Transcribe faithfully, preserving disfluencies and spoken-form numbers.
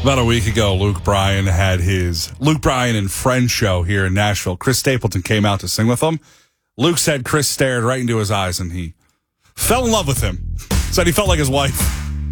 About a week ago, Luke Bryan had his Luke Bryan and Friends show here in Nashville. Chris Stapleton came out to sing with him. Luke said Chris stared right into his eyes and he fell in love with him. Said he felt like his wife.